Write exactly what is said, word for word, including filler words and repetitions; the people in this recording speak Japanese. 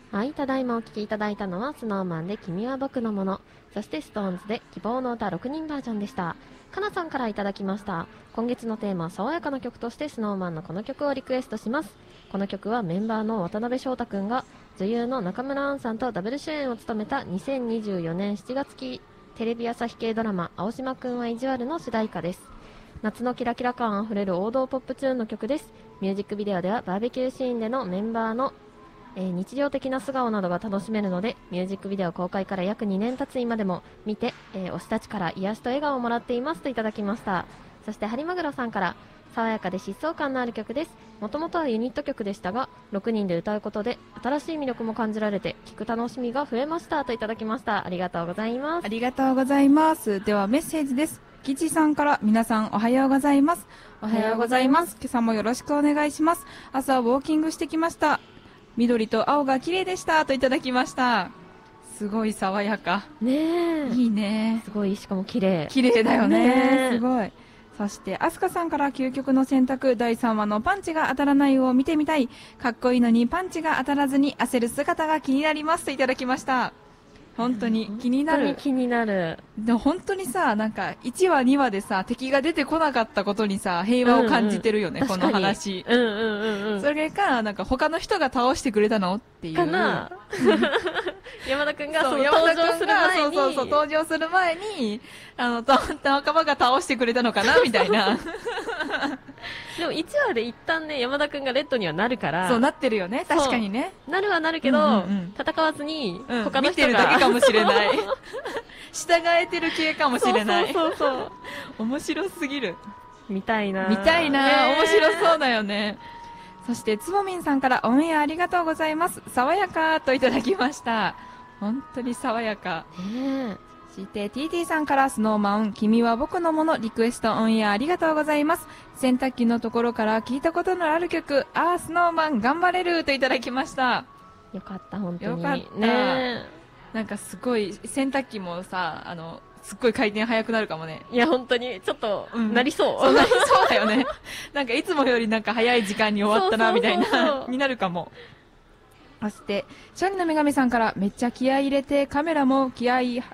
はい、ただいまお聴きいただいたのは スノーマン で君は僕のもの、そして ストーンズ で希望の歌ろくにんバージョンでした。かなさんからいただきました。今月のテーマは爽やかな曲として スノーマン のこの曲をリクエストします。この曲はメンバーの渡辺翔太くんが女優の中村アンさんとダブル主演を務めたにせんにじゅうよねんしちがつ期テレビ朝日系ドラマ青島くんは意地悪の主題歌です。夏のキラキラ感あふれる王道ポップチューンの曲です。ミュージックビデオではバーベキューシーンでのメンバーのえー、日常的な素顔などが楽しめるので、ミュージックビデオ公開から約にねん経つ今でも見て、えー、推したちから癒しと笑顔をもらっていますといただきました。そしてハリマグロさんから、爽やかで疾走感のある曲です。もともとはユニット曲でしたが、ろくにんで歌うことで新しい魅力も感じられて聴く楽しみが増えましたといただきました。ありがとうございます。 ありがとうございます。ではメッセージです。キチさんから、皆さんおはようございます。おはようございます。今朝もよろしくお願いします。朝ウォーキングしてきました。緑と青が綺麗でしたといただきました。すごい爽やかねえ、 いいね。 すごい、しかも綺麗綺麗だよ ね, ねすごい。そしてアスカさんから、究極の選択だいさんわのパンチが当たらないを見てみたい。かっこいいのにパンチが当たらずに焦る姿が気になりますといただきました。本当に気になる。 本当に気になる。 でも本当にさ、なんかいちわにわでさ、敵が出てこなかったことにさ、平和を感じてるよね、うんうん、この話。 うんうんうんうん。 それか、なんか他の人が倒してくれたのっていう。 かな山田くんがその登場する前に。 そうそうそう、登場する前に、あの、仲間が倒してくれたのかなみたいな。 でもいちわで一旦ね、山田くんがレッドにはなるから。 そうなってるよね、確かにね。 なるはなるけど、うんうんうん、戦わずに、他の人が、うん、見てるだけかもしれない。従えてる系かもしれない。 そうそうそうそう。 面白すぎる。 見たいな。 見たいな。面白そうだよね。そして、つぼみんさんからオンエアありがとうございます。爽やかといただきました。本当に爽やか。 ねえ。 そして ティーティー さんから、スノーマン君は僕のものリクエストオンエアありがとうございます。洗濯機のところから聞いたことのある曲、あースノーマン頑張れるといただきました。 よかった、本当に。 よかった。 ね、 なんかすごい洗濯機もさ、あのすっごい回転早くなるかもね。 いや本当にちょっと、うん、なりそう。 そうなりそうだよね。なんかいつもよりなんか早い時間に終わったなみたいなになるかも。そして、シャニの女神さんから、めっちゃ気合い入れて、カメラも気合い